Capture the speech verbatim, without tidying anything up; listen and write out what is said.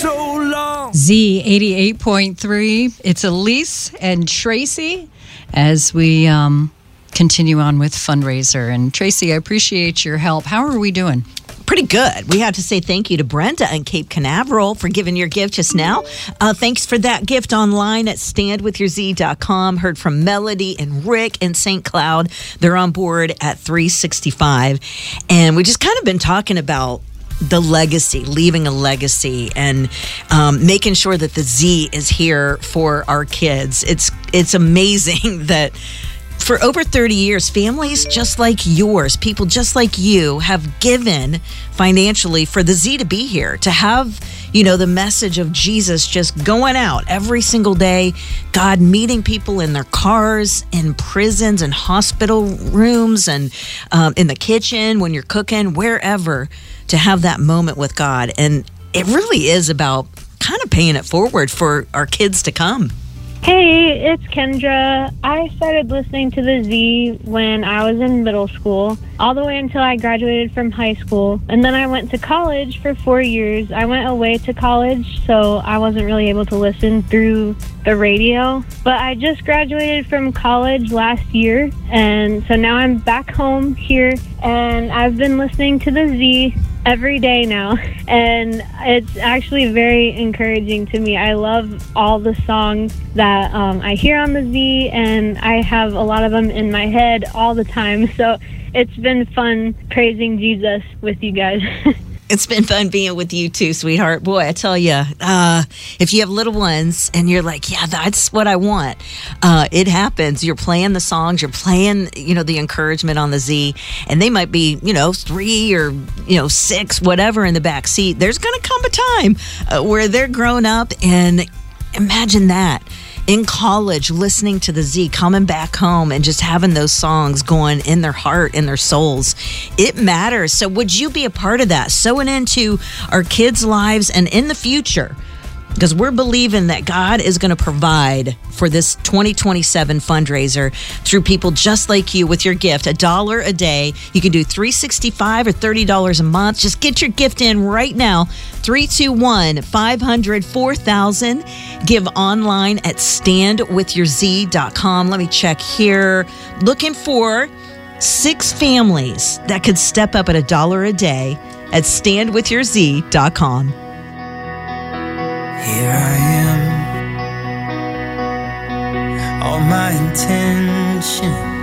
so long. Z eighty-eight point three. It's Elise and Tracy as we um, continue on with fundraiser. And Tracy, I appreciate your help. How are we doing? Pretty good. We have to say thank you to Brenda in Cape Canaveral for giving your gift just now. Uh, thanks for that gift online at stand with your z dot com. Heard from Melody and Rick in Saint Cloud. They're on board at three sixty-five. And we just kind of been talking about the legacy, leaving a legacy, and um, making sure that the Z is here for our kids. It's it's amazing that for over thirty years, families just like yours, people just like you, have given financially for the Z to be here, to have, you know, the message of Jesus just going out every single day, God meeting people in their cars, in prisons and hospital rooms, and um, in the kitchen when you're cooking, wherever, to have that moment with God. And it really is about kind of paying it forward for our kids to come. Hey, it's Kendra. I started listening to the Z when I was in middle school, all the way until I graduated from high school. And then I went to college for four years. I went away to college, so I wasn't really able to listen through the radio. But I just graduated from college last year, and so now I'm back home here, and I've been listening to the Z every day now, and it's actually very encouraging to me. I love all the songs that um, I hear on the Z, and I have a lot of them in my head all the time, so it's been fun praising Jesus with you guys. It's been fun being with you too, sweetheart. Boy, I tell you, uh, if you have little ones and you're like, yeah, that's what I want, uh, it happens. You're playing the songs, you're playing, you know, the encouragement on the Z, and they might be, you know, three or, you know, six, whatever in the back seat. There's going to come a time uh, where they're grown up, and imagine that. In college, listening to the Z, coming back home and just having those songs going in their heart, in their souls. It matters. So would you be a part of that? Sowing into our kids' lives and in the future, because we're believing that God is going to provide for this twenty twenty-seven fundraiser through people just like you with your gift. A dollar a day. You can do three sixty-five or thirty dollars a month. Just get your gift in right now. three two one, five hundred, four thousand. Give online at stand with your z dot com. Let me check here. Looking for six families that could step up at a dollar a day at stand with your z dot com. Here I am, all my intentions